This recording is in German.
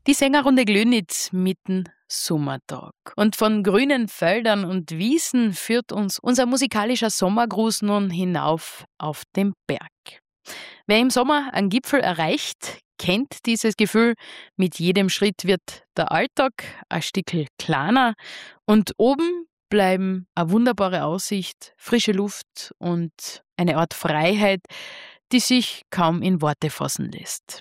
Die Sängerrunde Glöhnitz mitten Sommertag. Und von grünen Feldern und Wiesen führt uns unser musikalischer Sommergruß nun hinauf auf den Berg. Wer im Sommer einen Gipfel erreicht, kennt dieses Gefühl. Mit jedem Schritt wird der Alltag ein Stückel kleiner und oben bleiben eine wunderbare Aussicht, frische Luft und eine Art Freiheit, die sich kaum in Worte fassen lässt.